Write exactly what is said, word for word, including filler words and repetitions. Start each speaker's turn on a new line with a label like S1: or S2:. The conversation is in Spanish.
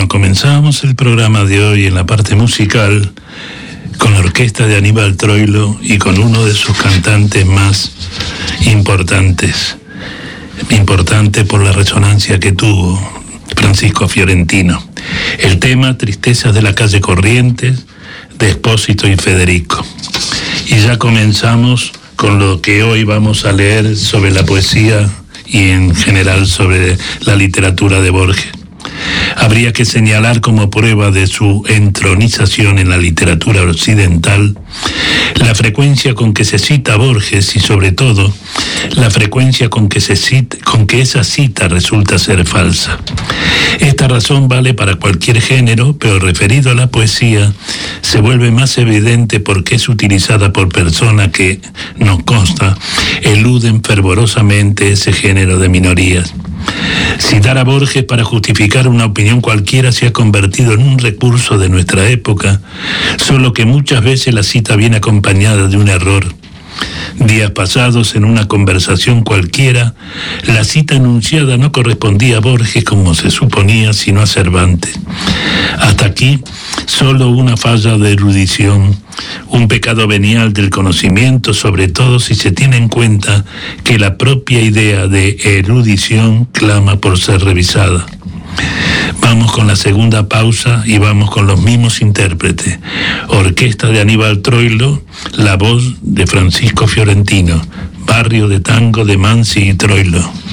S1: Bueno, comenzamos el programa de hoy en la parte musical con la orquesta de Aníbal Troilo y con uno de sus cantantes más importantes, importante por la resonancia que tuvo, Francisco Fiorentino. El tema Tristezas de la calle Corrientes, de Espósito y Federico. Y ya comenzamos con lo que hoy vamos a leer sobre la poesía y en general sobre la literatura de Borges. Habría que señalar como prueba de su entronización en la literatura occidental la frecuencia con que se cita a Borges y sobre todo la frecuencia con que, se cita, con que esa cita resulta ser falsa. Esta razón vale para cualquier género, pero referido a la poesía se vuelve más evidente porque es utilizada por personas que, nos consta, eluden fervorosamente ese género de minorías. Citar a Borges para justificar una opinión cualquiera se ha convertido en un recurso de nuestra época, solo que muchas veces la cita viene acompañada de un error. Días pasados, en una conversación cualquiera, la cita enunciada no correspondía a Borges como se suponía, sino a Cervantes. Hasta aquí, solo una falla de erudición, un pecado venial del conocimiento, sobre todo si se tiene en cuenta que la propia idea de erudición clama por ser revisada. Vamos con la segunda pausa y vamos con los mismos intérpretes. Orquesta de Aníbal Troilo, la voz de Francisco Fiorentino, Barrio de Tango de Mansi y Troilo.